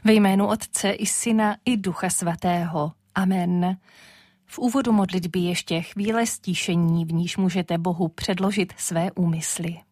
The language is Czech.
Ve jménu Otce i Syna i Ducha Svatého. Amen. V úvodu modlitby ještě chvíle stíšení, v níž můžete Bohu předložit své úmysly.